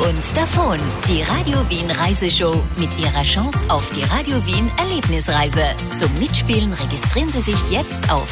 und davon. Die Radio Wien Reiseshow mit ihrer Chance auf die Radio Wien Erlebnisreise. Zum Mitspielen registrieren Sie sich jetzt auf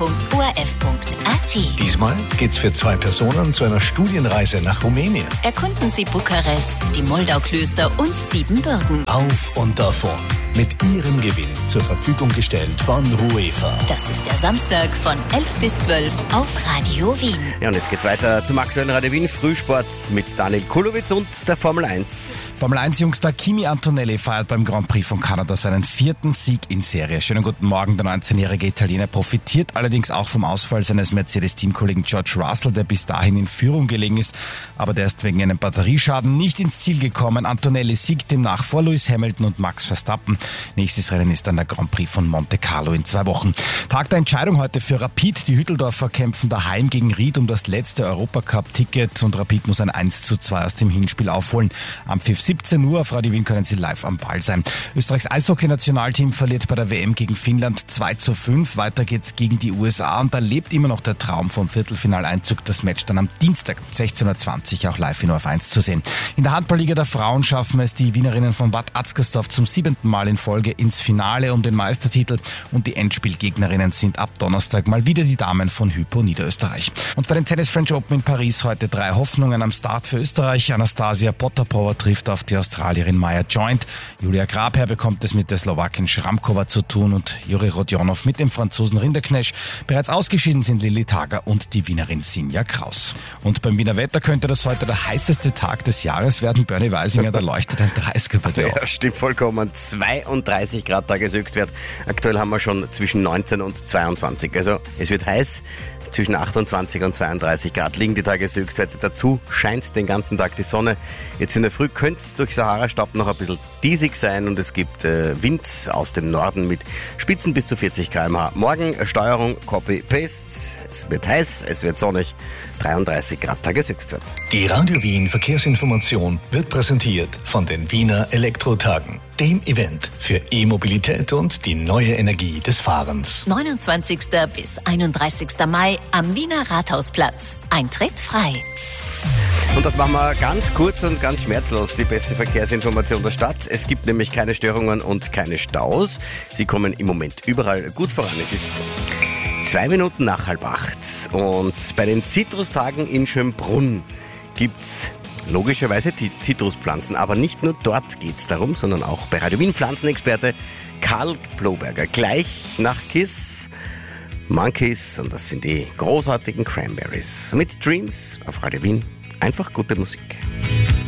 wien.orf.at. Diesmal geht's für 2 Personen zu einer Studienreise nach Rumänien. Erkunden Sie Bukarest, die Moldauklöster und Siebenbürgen. Auf und davon. Mit Ihrem Gewinn zur Verfügung gestellt von Ruefa. Das ist der Samstag von 11 bis 12 auf Radio Wien. Ja, und jetzt geht's weiter zum aktuellen Radio Wien Frühsport mit Daniel Kulowitz und der Formel 1. Formel-1-Jungstar Kimi Antonelli feiert beim Grand Prix von Kanada seinen 4. Sieg in Serie. Schönen guten Morgen, der 19-jährige Italiener profitiert allerdings auch vom Ausfall seines Mercedes-Teamkollegen George Russell, der bis dahin in Führung gelegen ist, aber der ist wegen einem Batterieschaden nicht ins Ziel gekommen. Antonelli siegt demnach vor Lewis Hamilton und Max Verstappen. Nächstes Rennen ist dann der Grand Prix von Monte Carlo in 2 Wochen. Tag der Entscheidung heute für Rapid. Die Hütteldorfer kämpfen daheim gegen Ried um das letzte Europacup-Ticket und Rapid muss ein 1:2 aus dem Hinspiel aufholen. Am Pfiff 17 Uhr auf Radio Wien können Sie live am Ball sein. Österreichs Eishockey-Nationalteam verliert bei der WM gegen Finnland 2:5. Weiter geht's gegen die USA und da lebt immer noch der Traum vom Viertelfinaleinzug. Das Match dann am Dienstag 16:20 Uhr auch live in ORF1 zu sehen. In der Handballliga der Frauen schaffen es die Wienerinnen von Bad Atzgersdorf zum 7. Mal in Folge ins Finale um den Meistertitel und die Endspielgegnerinnen sind ab Donnerstag mal wieder die Damen von Hypo Niederösterreich. Und bei den Tennis French Open in Paris heute 3 Hoffnungen am Start für Österreich. Anastasia Potapova trifft auf die Australierin Maya Joint. Julia Grabherr bekommt es mit der Slowakin Schramkova zu tun und Juri Rodionov mit dem Franzosen Rinderknecht. Bereits ausgeschieden sind Lilly Tager und die Wienerin Sinja Kraus. Und beim Wiener Wetter könnte das heute der heißeste Tag des Jahres werden. Bernie Weisinger, da leuchtet ein 30er bei dir auf. Ja, stimmt vollkommen. 32 Grad Tageshöchstwert. Aktuell haben wir schon zwischen 19 und 22. Also es wird heiß. Zwischen 28 und 32 Grad liegen die Tageshöchstwerte. Dazu scheint den ganzen Tag die Sonne. Jetzt in der Früh könnte es durch Sahara-Staub noch ein bisschen diesig sein und es gibt Wind aus dem Norden mit Spitzen bis zu 40 km/h. Morgen Steuerung Copy-Paste. Es wird heiß, es wird sonnig. 33 Grad Tageshöchstwert. Die Radio Wien Verkehrsinformation wird präsentiert von den Wiener Elektrotagen, dem Event für E-Mobilität und die neue Energie des Fahrens. 29. bis 31. Mai am Wiener Rathausplatz. Eintritt frei. Und das machen wir ganz kurz und ganz schmerzlos, die beste Verkehrsinformation der Stadt. Es gibt nämlich keine Störungen und keine Staus. Sie kommen im Moment überall gut voran. Es ist 2 Minuten nach 7:30 und bei den Zitrustagen in Schönbrunn gibt's logischerweise die Zitruspflanzen, aber nicht nur dort geht's darum, sondern auch bei Radio Wien Pflanzenexperte Karl Bloberger. Gleich nach Kiss Monkeys und das sind die großartigen Cranberries. Mit Dreams auf Radio Wien einfach gute Musik.